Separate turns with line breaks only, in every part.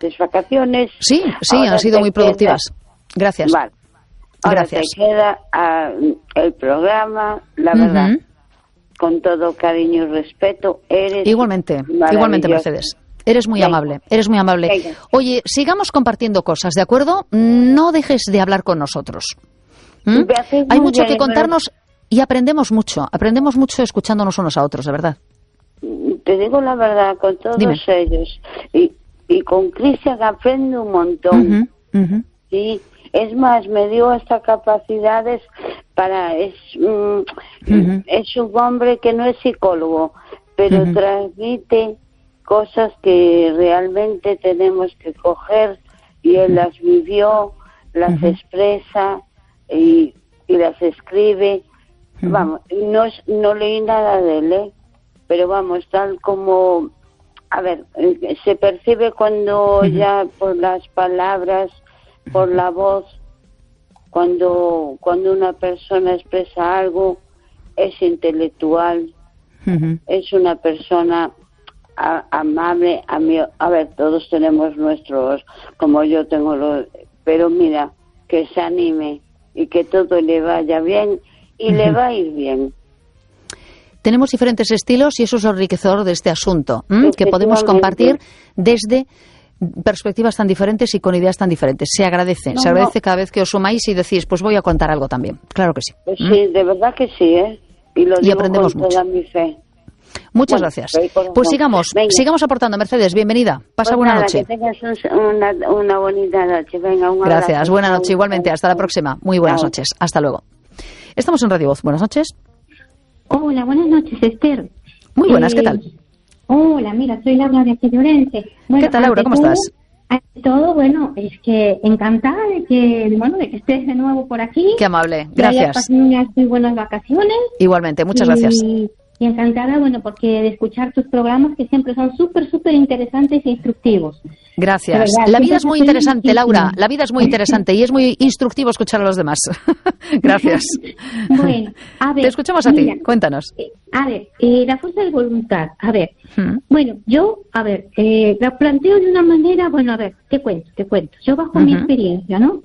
excelentes vacaciones.
Sí,
Ahora
han sido muy productivas. Gracias.
Vale. Ahora
Gracias.
te queda el programa, la verdad, con todo cariño y respeto. Eres
Igualmente, Mercedes. Eres muy amable, eres muy amable.
Venga.
Oye, sigamos compartiendo cosas, ¿de acuerdo? No dejes de hablar con nosotros. Hay mucho que contarnos y aprendemos mucho escuchándonos unos a otros, de verdad.
Te digo la verdad, con todos ellos. Y con Cristian aprendo un montón. Sí. Es más, me dio hasta capacidades para... Es un hombre que no es psicólogo, pero transmite cosas que realmente tenemos que coger, y él las vivió, las expresa y las escribe. Vamos, no leí nada de él, pero vamos, tal como... A ver, se percibe cuando ya por las palabras, por la voz, cuando una persona expresa algo, es intelectual, es una persona amable. A ver, todos tenemos nuestros, como yo tengo los, pero mira, que se anime y que todo le vaya bien, y le va a ir bien.
Tenemos diferentes estilos y eso es lo enriquecedor de este asunto, que podemos compartir desde perspectivas tan diferentes y con ideas tan diferentes. Se agradece cada vez que os sumáis y decís, pues voy a contar algo también. Claro que sí.
Pues sí, de verdad que sí, y lo digo
aprendemos
con toda mi fe.
Muchas gracias. Pues sigamos aportando. Mercedes, bienvenida. Pasa buena noche.
Que tengas una bonita noche. Venga, un
gracias.
abrazo.
Buena noche igualmente. Hasta la próxima. Muy buenas noches. Hasta luego. Estamos en Radio Voz. Buenas noches.
Hola, buenas noches, Esther.
Muy buenas, ¿qué tal?
Hola, mira, soy Laura de aquí de Orense. Bueno,
¿qué tal, Laura? ¿Cómo estás?
Ante todo, bueno, es que encantada de que estés de nuevo por aquí.
Qué amable,
gracias. Que hayas
gracias.
pasado unas muy buenas vacaciones.
Igualmente, muchas gracias.
Y encantada, porque de escuchar tus programas que siempre son súper interesantes e instructivos.
Gracias.
Verdad,
la vida es muy interesante, Laura. La vida es muy interesante y es muy instructivo escuchar a los demás. Gracias.
Bueno, a ver.
Te escuchamos a ti. Cuéntanos.
A ver, la fuerza de voluntad. A ver, bueno, yo, la planteo de una manera, a ver, te cuento. Yo bajo mi experiencia, ¿no?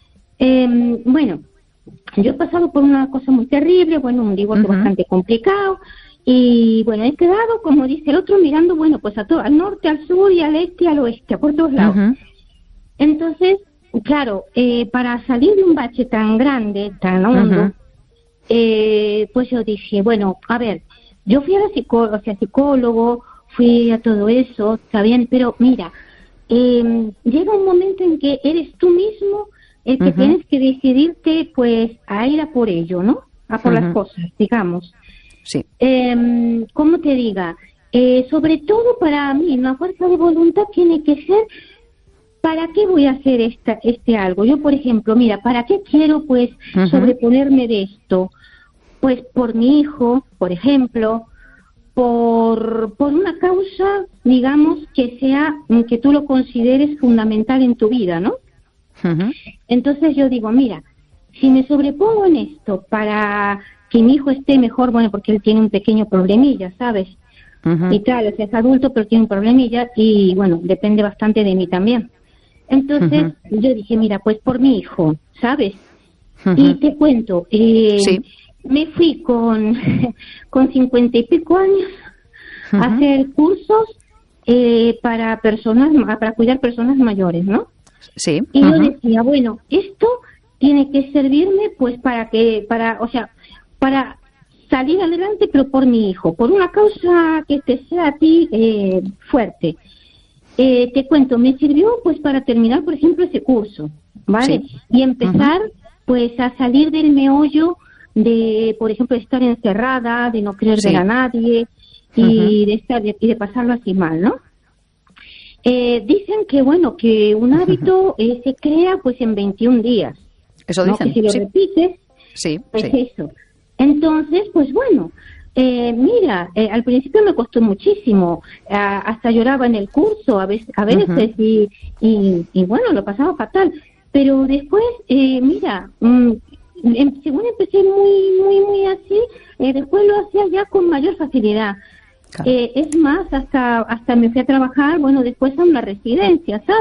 Bueno, yo he pasado por una cosa muy terrible, un divorcio bastante complicado, y he quedado, como dice el otro, mirando, pues a todo, al norte, al sur y al este y al oeste, por todos lados. Entonces, claro, para salir de un bache tan grande, tan hondo, pues yo dije, a ver, yo fui a la psicólogo, fui a todo eso, está bien, pero mira, llega un momento en que eres tú mismo el que tienes que decidirte, pues, a ir a por ello, ¿no? A por las cosas, digamos.
Sí.
¿Cómo te diga? Sobre todo para mí, una fuerza de voluntad tiene que ser, ¿para qué voy a hacer este algo? Yo, por ejemplo, mira, ¿para qué quiero, pues, sobreponerme de esto? Pues por mi hijo, por ejemplo, por una causa, digamos, que tú lo consideres fundamental en tu vida, ¿no? Entonces yo digo, mira, si me sobrepongo en esto para que mi hijo esté mejor, porque él tiene un pequeño problemilla, ¿sabes? Y claro, es adulto, pero tiene un problemilla y, depende bastante de mí también. Entonces yo dije, mira, pues por mi hijo, ¿sabes? Y te cuento, me fui con 50 y pico años a hacer cursos para cuidar personas mayores, ¿no?
Sí.
Y yo decía, esto tiene que servirme, pues, para salir adelante, pero por mi hijo, por una causa que te sea a ti fuerte. Te cuento, me sirvió, pues, para terminar, por ejemplo, ese curso, ¿vale? Sí. Y empezar, pues, a salir del meollo de, por ejemplo, de estar encerrada, de no querer ver a nadie y de pasarlo así mal, ¿no? Dicen que un hábito se crea, pues, en 21 días.
Eso dicen.
Que si lo repites, pues eso. Entonces, pues mira, al principio me costó muchísimo, hasta lloraba en el curso a veces y lo pasaba fatal. Pero después, mira, según empecé muy así, después lo hacía ya con mayor facilidad. Claro. Es más, hasta me fui a trabajar, después a una residencia, ¿sabes?